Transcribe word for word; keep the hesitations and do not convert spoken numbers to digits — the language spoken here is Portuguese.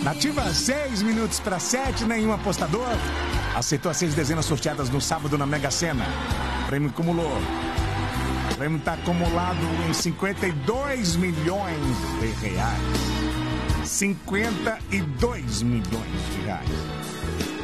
Nativa, seis minutos para sete, nenhum apostador acertou as seis dezenas sorteadas no sábado na Mega Sena. O prêmio acumulou. O prêmio está acumulado em cinquenta e dois milhões de reais. cinquenta e dois milhões de reais.